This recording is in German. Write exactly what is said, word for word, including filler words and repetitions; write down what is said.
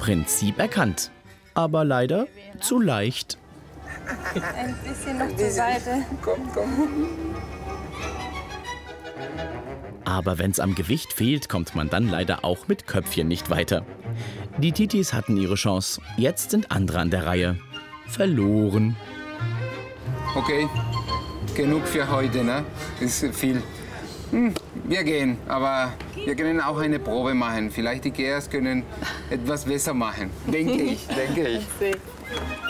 Prinzip erkannt. Aber leider zu leicht. Ein bisschen noch zur Seite. Komm, komm. Aber wenn's am Gewicht fehlt, kommt man dann leider auch mit Köpfchen nicht weiter. Die Titis hatten ihre Chance. Jetzt sind andere an der Reihe. Verloren. Okay, genug für heute, ne? Das ist viel. Hm, wir gehen, aber wir können auch eine Probe machen. Vielleicht die Geas können etwas besser machen. Denke ich, denke ich.